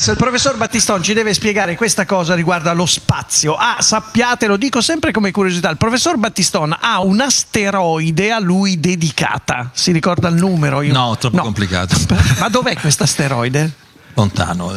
il professor Battistone ci deve spiegare questa cosa riguardo allo spazio. Sappiate, lo dico sempre come curiosità, il professor Battistone ha un asteroide a lui dedicata. Si ricorda il numero? No, troppo complicato. Ma dov'è questo asteroide? Lontano,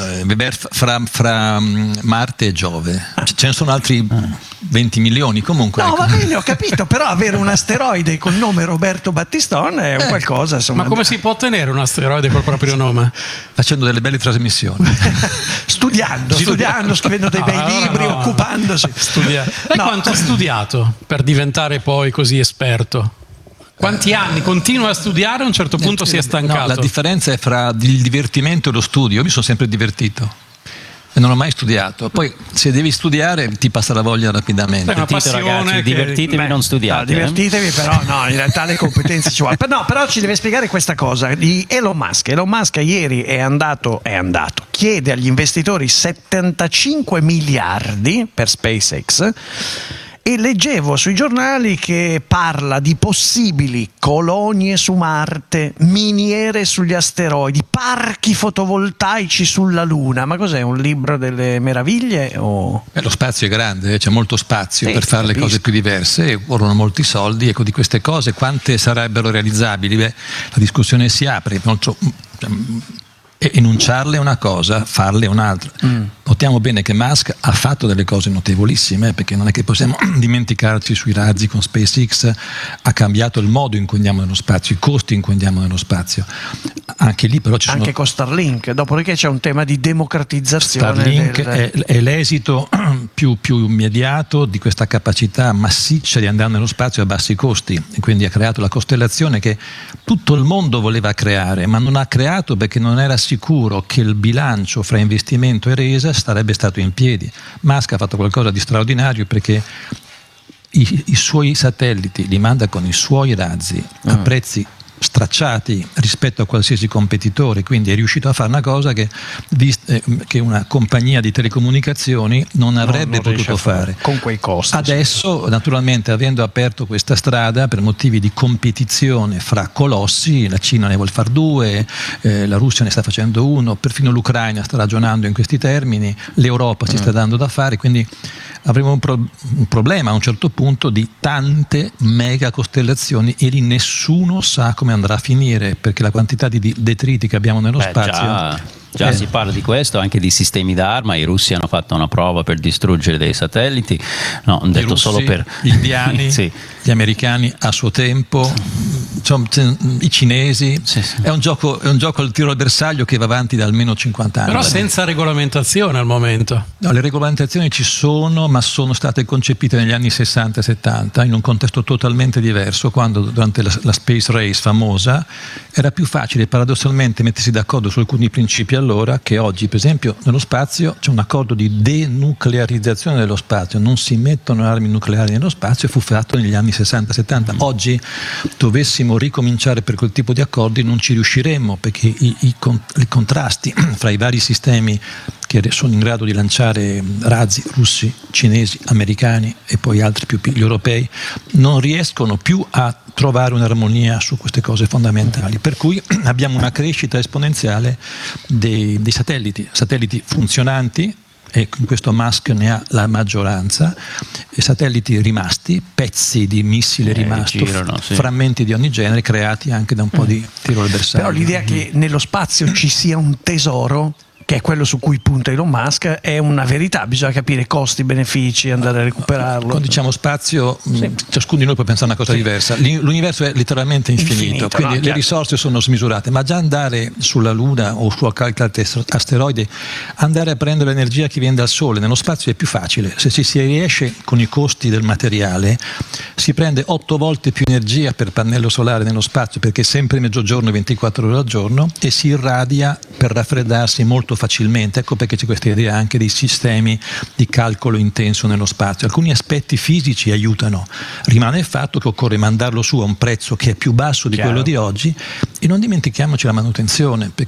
fra Marte e Giove. Ce ne sono altri 20 milioni comunque. No, ecco. va bene, ho capito, però avere un asteroide col nome Roberto Battistone è qualcosa, insomma. Ma come si può ottenere un asteroide col proprio nome? Facendo delle belle trasmissioni. studiando, scrivendo dei bei libri, occupandosi. Lei quanto ha studiato per diventare poi così esperto? Quanti anni? Continua a studiare, a un certo punto si è stancato? No, la differenza è fra il divertimento e lo studio. Io mi sono sempre divertito e non ho mai studiato. Poi se devi studiare ti passa la voglia rapidamente. È una passione, ragazzi, divertitevi, non studiate. Divertitevi, però no, in realtà le competenze ci vogliono. No, però ci deve spiegare questa cosa di Elon Musk. Elon Musk ieri è andato, chiede agli investitori 75 miliardi per SpaceX. E leggevo sui giornali che parla di possibili colonie su Marte, miniere sugli asteroidi, parchi fotovoltaici sulla Luna. Ma cos'è, un libro delle meraviglie? O... Lo spazio è grande, c'è molto spazio per fare capisco. le cose più diverse, vorranno molti soldi. Ecco, di queste cose quante sarebbero realizzabili? Beh, la discussione si apre. Enunciarle è una cosa, farle è un'altra. Notiamo bene che Musk ha fatto delle cose notevolissime, perché non è che possiamo dimenticarci sui razzi con SpaceX, ha cambiato il modo in cui andiamo nello spazio, i costi in cui andiamo nello spazio. Anche lì però ci sono... Anche con Starlink, dopodiché c'è un tema di democratizzazione. Starlink è l'esito più immediato di questa capacità massiccia di andare nello spazio a bassi costi, e quindi ha creato la costellazione che tutto il mondo voleva creare, ma non ha creato perché non era sicuro che il bilancio fra investimento e resa sarebbe stato in piedi. Musk ha fatto qualcosa di straordinario perché i suoi satelliti li manda con i suoi razzi a prezzi stracciati rispetto a qualsiasi competitore, quindi è riuscito a fare una cosa che una compagnia di telecomunicazioni non avrebbe potuto fare con quei costi. Adesso, naturalmente, avendo aperto questa strada per motivi di competizione fra colossi, la Cina ne vuol fare due, la Russia ne sta facendo uno, perfino l'Ucraina sta ragionando in questi termini, l'Europa si sta dando da fare, quindi avremo un problema a un certo punto di tante mega costellazioni e lì nessuno sa come andrà a finire, perché la quantità di detriti che abbiamo nello spazio... Già si parla di questo, anche di sistemi d'arma. I russi hanno fatto una prova per distruggere dei satelliti. No, ho detto russi, solo per gli indiani, sì. Gli americani a suo tempo, i cinesi. Sì. È un gioco al tiro al bersaglio che va avanti da almeno 50 anni. Però senza regolamentazione al momento. No, le regolamentazioni ci sono, ma sono state concepite negli anni 60 e 70 in un contesto totalmente diverso, quando durante la Space Race famosa era più facile paradossalmente mettersi d'accordo su alcuni principi allora che oggi. Per esempio nello spazio c'è un accordo di denuclearizzazione dello spazio, non si mettono armi nucleari nello spazio, e fu fatto negli anni 60-70. Oggi dovessimo ricominciare per quel tipo di accordi non ci riusciremmo, perché i contrasti fra i vari sistemi che sono in grado di lanciare razzi russi, cinesi, americani e poi altri gli europei non riescono più a trovare un'armonia su queste cose fondamentali, per cui abbiamo una crescita esponenziale dei satelliti funzionanti, e in questo Musk ne ha la maggioranza, e satelliti rimasti, pezzi di missile rimasto, frammenti di ogni genere creati anche da un po' di tiro al bersaglio. Però l'idea che nello spazio ci sia un tesoro, che è quello su cui punta Elon Musk, è una verità. Bisogna capire costi, benefici, andare a recuperarlo. Quando diciamo spazio, ciascuno di noi può pensare a una cosa diversa. L'universo è letteralmente infinito, quindi le risorse sono smisurate, ma già andare sulla Luna o su qualche asteroide, andare a prendere l'energia che viene dal Sole nello spazio è più facile. Se ci si riesce con i costi del materiale, si prende 8 volte più energia per pannello solare nello spazio, perché è sempre mezzogiorno, 24 ore al giorno, e si irradia per raffreddarsi molto facilmente. Ecco perché c'è questa idea anche dei sistemi di calcolo intenso nello spazio. Alcuni aspetti fisici aiutano, rimane il fatto che occorre mandarlo su a un prezzo che è più basso di quello di oggi, e non dimentichiamoci la manutenzione, perché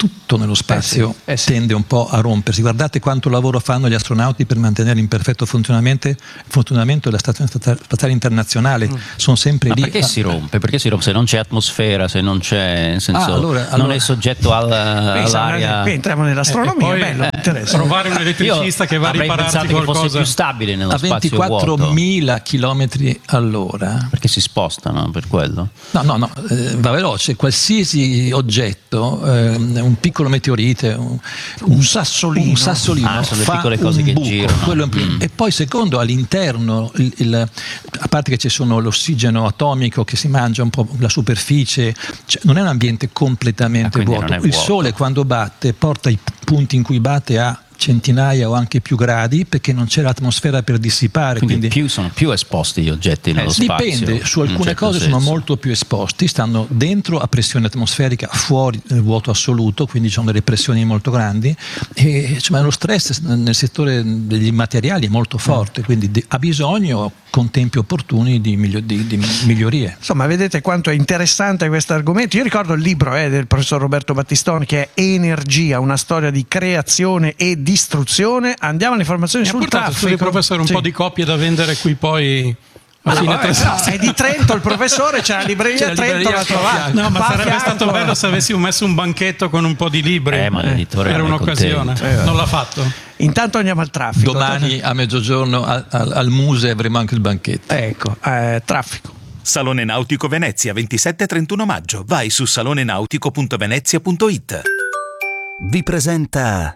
tutto nello spazio tende un po' a rompersi. Guardate quanto lavoro fanno gli astronauti per mantenere in perfetto funzionamento la Stazione Spaziale Internazionale. Sono sempre lì. Perché si rompe? Perché si rompe? Se non c'è atmosfera, se non c'è, nel senso, non è soggetto all'aria. Qui entriamo nell'astronomia, poi, bello, interessa. Trovare un elettricista che va a ripararti che fosse qualcosa più stabile nello spazio vuoto. A 24.000 km all'ora. Perché si spostano per quello? No, va veloce. Qualsiasi oggetto, un piccolo meteorite, un sassolino sono le fa piccole cose un che buco, girano. E poi secondo all'interno, a parte che ci sono l'ossigeno atomico che si mangia un po' la superficie, cioè non è un ambiente completamente vuoto. Il sole quando batte porta i punti in cui batte a centinaia o anche più gradi, perché non c'è l'atmosfera per dissipare, quindi sono più esposti gli oggetti nello spazio. Dipende, su alcune cose sono molto più esposti, stanno dentro a pressione atmosferica, fuori nel vuoto assoluto, quindi ci sono delle pressioni molto grandi, e lo stress nel settore degli materiali è molto forte, quindi ha bisogno con tempi opportuni di migliorie. Insomma, vedete quanto è interessante questo argomento. Io ricordo il libro del professor Roberto Battistoni, che è Energia, una storia di creazione e distruzione. Andiamo alle informazioni sul traffico. Professore, un po' di copie da vendere qui poi a fine è di Trento il professore, c'è la libreria Trento, la trovate. No, ma sarebbe stato bello se avessimo messo un banchetto con un po' di libri. Ma l'editore era un'occasione. Non l'ha fatto. Intanto andiamo al traffico. Domani a mezzogiorno al Muse avremo anche il banchetto. Ecco, traffico. Salone Nautico Venezia, 27-31 maggio. Vai su salonenautico.venezia.it. Vi presenta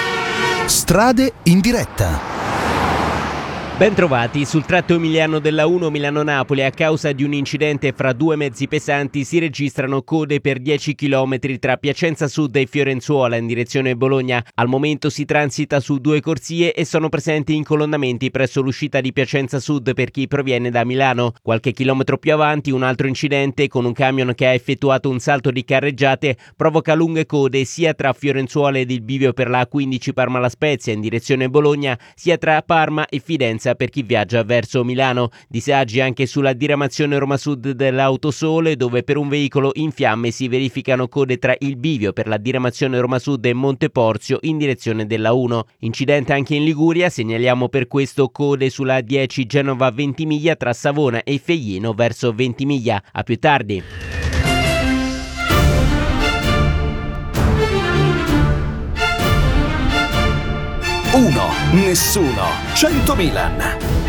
Strade in diretta. Bentrovati. Sul tratto emiliano della 1 Milano-Napoli, a causa di un incidente fra due mezzi pesanti, si registrano code per 10 km tra Piacenza Sud e Fiorenzuola in direzione Bologna. Al momento si transita su due corsie e sono presenti incolonnamenti presso l'uscita di Piacenza Sud per chi proviene da Milano. Qualche chilometro più avanti un altro incidente con un camion che ha effettuato un salto di carreggiate provoca lunghe code sia tra Fiorenzuola ed il bivio per la A15 Parma-La Spezia in direzione Bologna, sia tra Parma e Fidenza per chi viaggia verso Milano. Disagi anche sulla diramazione Roma Sud dell'Autosole, dove per un veicolo in fiamme si verificano code tra il bivio per la diramazione Roma Sud e Monteporzio in direzione della 1. Incidente anche in Liguria, segnaliamo per questo code sulla A10 Genova-Ventimiglia tra Savona e Feglino verso Ventimiglia. A più tardi. Uno, nessuno, 100 Milan.